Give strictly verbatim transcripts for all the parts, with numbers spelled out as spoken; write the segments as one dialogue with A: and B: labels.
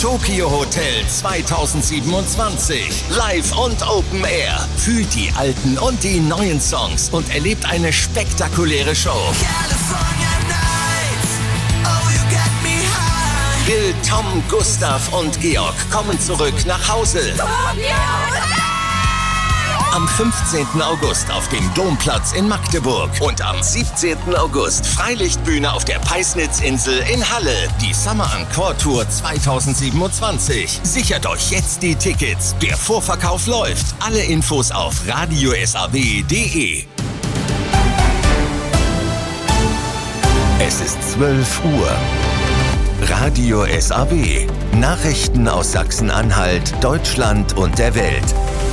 A: Tokyo Hotel zweitausendsiebenundzwanzig. Live und Open Air. Fühlt die alten und die neuen Songs und erlebt eine spektakuläre Show. Bill, Tom, Gustav und Georg kommen zurück nach Hause. Am fünfzehnten August auf dem Domplatz in Magdeburg und am siebzehnten August Freilichtbühne auf der Peisnitzinsel in Halle. Die Summer Encore Tour zweitausendsiebenundzwanzig. Sichert euch jetzt die Tickets. Der Vorverkauf läuft. Alle Infos auf radio s a w punkt d e. Es ist zwölf Uhr. Radio S A W. Nachrichten aus Sachsen-Anhalt, Deutschland und der Welt.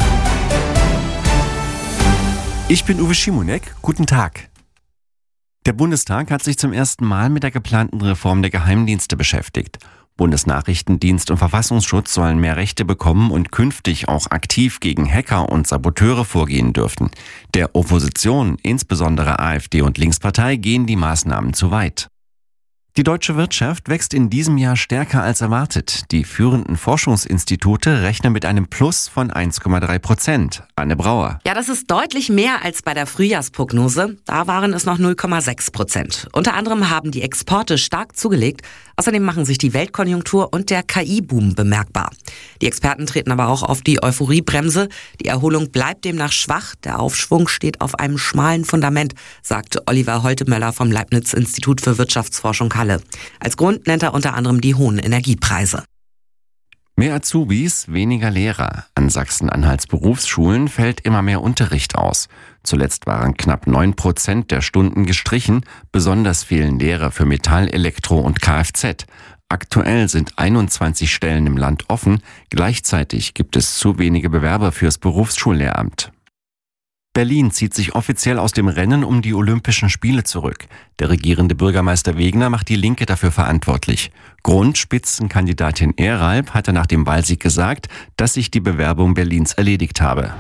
B: Ich bin Uwe Schimonek. Guten Tag. Der Bundestag hat sich zum ersten Mal mit der geplanten Reform der Geheimdienste beschäftigt. Bundesnachrichtendienst und Verfassungsschutz sollen mehr Rechte bekommen und künftig auch aktiv gegen Hacker und Saboteure vorgehen dürfen. Der Opposition, insbesondere AfD und Linkspartei, gehen die Maßnahmen zu weit. Die deutsche Wirtschaft wächst in diesem Jahr stärker als erwartet. Die führenden Forschungsinstitute rechnen mit einem Plus von eins Komma drei Prozent. Anne Brauer.
C: Ja, das ist deutlich mehr als bei der Frühjahrsprognose. Da waren es noch null Komma sechs Prozent. Unter anderem haben die Exporte stark zugelegt. Außerdem machen sich die Weltkonjunktur und der K I-Boom bemerkbar. Die Experten treten aber auch auf die Euphoriebremse. Die Erholung bleibt demnach schwach. Der Aufschwung steht auf einem schmalen Fundament, sagte Oliver Holtemöller vom Leibniz-Institut für Wirtschaftsforschung Halle. Als Grund nennt er unter anderem die hohen Energiepreise.
B: Mehr Azubis, weniger Lehrer. An Sachsen-Anhalts Berufsschulen fällt immer mehr Unterricht aus. Zuletzt waren knapp neun Prozent der Stunden gestrichen. Besonders fehlen Lehrer für Metall, Elektro und Kfz. Aktuell sind einundzwanzig Stellen im Land offen. Gleichzeitig gibt es zu wenige Bewerber fürs Berufsschullehramt. Berlin zieht sich offiziell aus dem Rennen um die Olympischen Spiele zurück. Der regierende Bürgermeister Wegner macht die Linke dafür verantwortlich. Grund, Spitzenkandidatin Eralb hatte nach dem Wahlsieg gesagt, dass sich die Bewerbung Berlins erledigt habe.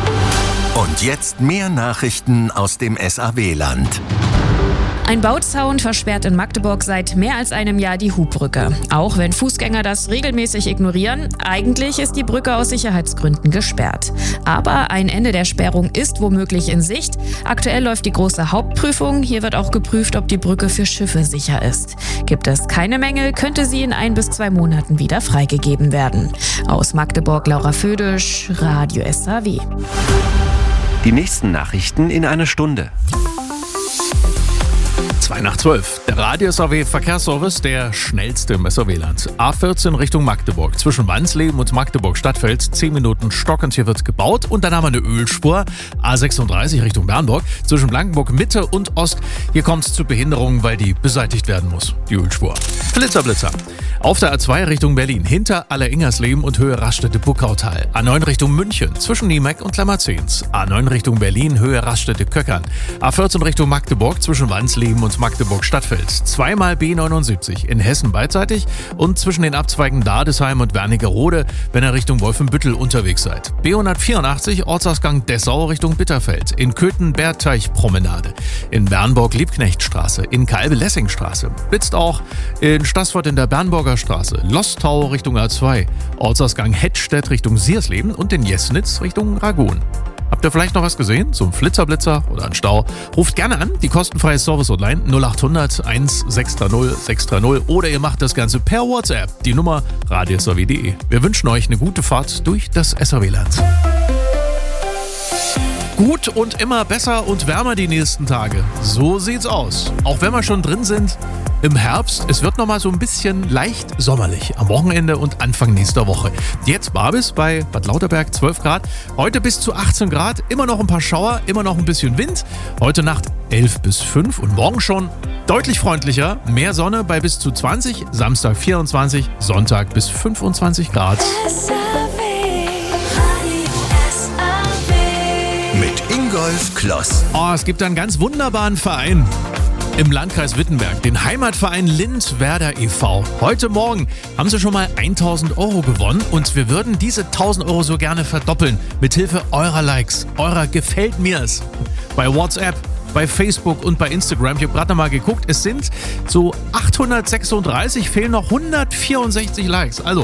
A: Und jetzt mehr Nachrichten aus dem S A W-Land.
D: Ein Bauzaun versperrt in Magdeburg seit mehr als einem Jahr die Hubbrücke. Auch wenn Fußgänger das regelmäßig ignorieren, eigentlich ist die Brücke aus Sicherheitsgründen gesperrt. Aber ein Ende der Sperrung ist womöglich in Sicht. Aktuell läuft die große Hauptprüfung. Hier wird auch geprüft, ob die Brücke für Schiffe sicher ist. Gibt es keine Mängel, könnte sie in ein bis zwei Monaten wieder freigegeben werden. Aus Magdeburg Laura Födisch, Radio S A W.
B: Die nächsten Nachrichten in einer Stunde.
E: zwei nach zwölf. Der Radio S A W Verkehrsservice, der schnellste im S A W-Land. A vierzehn Richtung Magdeburg. Zwischen Wansleben und Magdeburg-Stadtfeld. zehn Minuten stockend. Hier wird gebaut. Und dann haben wir eine Ölspur. A sechsunddreißig Richtung Bernburg. Zwischen Blankenburg Mitte und Ost. Hier kommt es zu Behinderungen, weil die beseitigt werden muss. Die Ölspur. Blitzer, Blitzer. Auf der A zwei Richtung Berlin. Hinter Alleringersleben und Höhe Raststätte-Buckautal. A neun Richtung München. Zwischen Niemeck und Klammerzehns. A neun Richtung Berlin. Höhe Raststätte-Köckern. A vierzehn Richtung Magdeburg. Zwischen Wansleben und Magdeburg-Stadtfeld. Zweimal B neunundsiebzig in Hessen beidseitig und zwischen den Abzweigen Dadesheim und Wernigerode, wenn ihr Richtung Wolfenbüttel unterwegs seid. B hundertvierundachtzig Ortsausgang Dessau Richtung Bitterfeld. In Köthen-Bergteich-Promenade. In Bernburg-Liebknechtstraße. In Kalbe-Lessing-Straße. Blitzt auch in Stassfurt in der Bernburger Straße. Lostau Richtung A zwei. Ortsausgang Hettstedt Richtung Siersleben und in Jesnitz Richtung Ragun. Habt ihr vielleicht noch was gesehen? So ein Flitzerblitzer oder ein Stau? Ruft gerne an, die kostenfreie Service-Hotline null achthundert eins sechs drei null sechs drei null oder ihr macht das Ganze per WhatsApp. Die Nummer radio s a w punkt d e. Wir wünschen euch eine gute Fahrt durch das S A W-Land. Gut und immer besser und wärmer die nächsten Tage. So sieht's aus. Auch wenn wir schon drin sind im Herbst, es wird nochmal so ein bisschen leicht sommerlich am Wochenende und Anfang nächster Woche. Jetzt war es bei Bad Lauterberg zwölf Grad, heute bis zu achtzehn Grad, immer noch ein paar Schauer, immer noch ein bisschen Wind. Heute Nacht elf bis fünf und morgen schon deutlich freundlicher, mehr Sonne bei bis zu zwanzig, Samstag vierundzwanzig, Sonntag bis fünfundzwanzig Grad.
A: Mit Ingolf Kloss.
E: Oh, es gibt einen ganz wunderbaren Verein im Landkreis Wittenberg, den Heimatverein Lindwerder e V. Heute Morgen haben sie schon mal tausend Euro gewonnen und wir würden diese tausend Euro so gerne verdoppeln. Mithilfe eurer Likes, eurer Gefällt mir's. Bei WhatsApp, bei Facebook und bei Instagram. Ich habe gerade noch mal geguckt, es sind so achthundertsechsunddreißig, fehlen noch hundertvierundsechzig Likes. Also